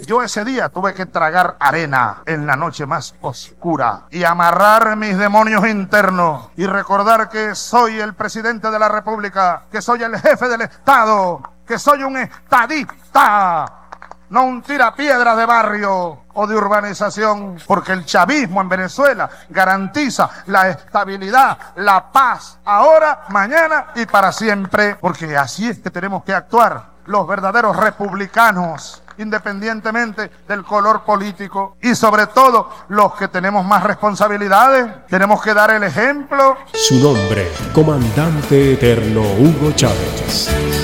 Yo ese día tuve que tragar arena en la noche más oscura y amarrar mis demonios internos y recordar que soy el presidente de la República, que soy el jefe del Estado, que soy un estadista, no un tirapiedras de barrio o de urbanización, porque el chavismo en Venezuela garantiza la estabilidad, la paz, ahora, mañana y para siempre, porque así es que tenemos que actuar los verdaderos republicanos, independientemente del color político, y sobre todo los que tenemos más responsabilidades, tenemos que dar el ejemplo. Su nombre, Comandante Eterno Hugo Chávez.